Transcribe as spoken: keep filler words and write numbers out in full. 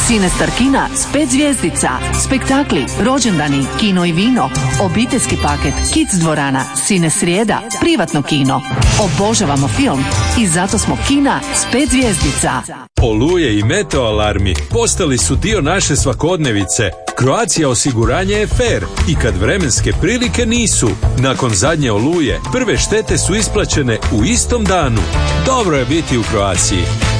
Cinestar kina s pet zvjezdica, spektakli, rođendani, kino i vino, obiteljski paket, kids dvorana, Cine srijeda, privatno kino. Obožavamo film i zato smo kina s pet zvjezdica. Oluje i meteo alarmi postali su dio naše svakodnevice. Croatia osiguranje je fair i kad vremenske prilike nisu. Nakon zadnje oluje, prve štete su isplaćene u istom danu. Dobro je biti u Croatiji.